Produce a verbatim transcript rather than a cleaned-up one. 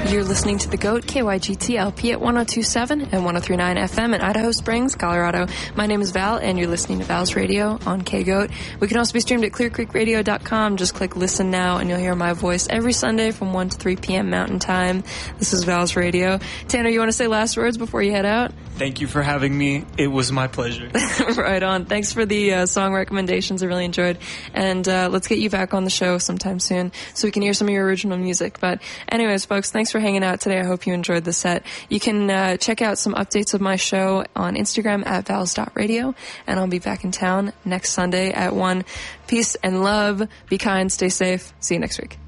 You're listening to The GOAT, K Y G T L P at one oh two point seven and one oh three point nine F M in Idaho Springs, Colorado. My name is Val, and you're listening to Val's Radio on K-GOAT. We can also be streamed at clear creek radio dot com. Just click Listen Now, and you'll hear my voice every Sunday from one to three p.m. Mountain Time. This is Val's Radio. Tanner, you want to say last words before you head out? Thank you for having me. It was my pleasure. Right on. Thanks for the uh, song recommendations. I really enjoyed. And uh, let's get you back on the show sometime soon so we can hear some of your original music. But anyways, folks, thanks for hanging out today. I hope you enjoyed the set. You can uh, check out some updates of my show on Instagram at vals dot radio, and I'll be back in town next Sunday at one. Peace and love. Be kind. Stay safe. See you next week.